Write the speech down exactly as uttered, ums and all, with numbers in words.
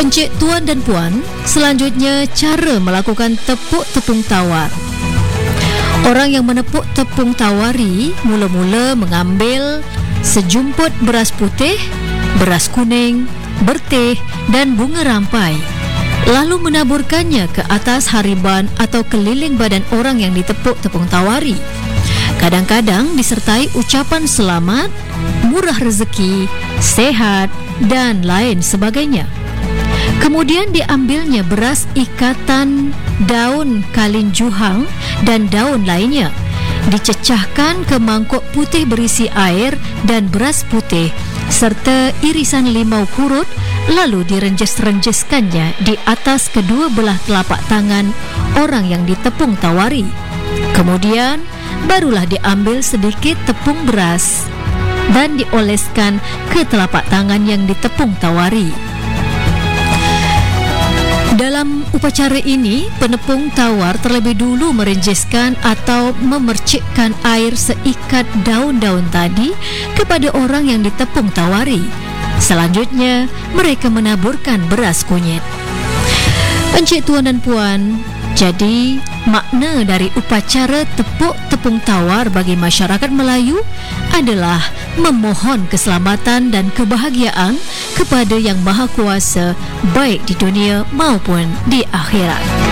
Encik, tuan dan puan, selanjutnya cara melakukan tepuk tepung tawar. Orang yang menepuk tepung tawari mula-mula mengambil sejumput beras putih, beras kuning, berteh dan bunga rampai, lalu menaburkannya ke atas hariban atau keliling badan orang yang ditepuk tepung tawari. Kadang-kadang disertai ucapan selamat, murah rezeki, sehat dan lain sebagainya. Kemudian diambilnya beras ikatan, daun kalinjuhang dan daun lainnya, dicecahkan ke mangkuk putih berisi air dan beras putih serta irisan limau kurut, lalu direnjes-renjeskannya di atas kedua belah telapak tangan orang yang ditepung tawari. Kemudian barulah diambil sedikit tepung beras dan dioleskan ke telapak tangan yang ditepung tawari. Dalam upacara ini, penepung tawar terlebih dulu merenjeskan atau memercikkan air seikat daun-daun tadi kepada orang yang ditepung tawari. Selanjutnya, mereka menaburkan beras kunyit. Encik, tuan dan puan, jadi makna dari upacara tepuk tepung tawar bagi masyarakat Melayu adalah memohon keselamatan dan kebahagiaan kepada Yang Maha Kuasa, baik di dunia maupun di akhirat.